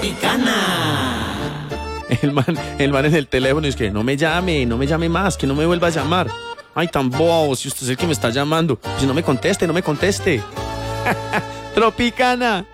El man en el teléfono es que no me llame más, que no me vuelva a llamar. Ay, tan bobo, si usted es el que me está llamando. Si no me conteste. Tropicana.